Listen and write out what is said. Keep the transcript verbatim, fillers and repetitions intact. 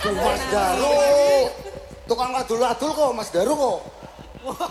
Aduh Mas Daru. Tukang adul-adul kok Mas Daru kok.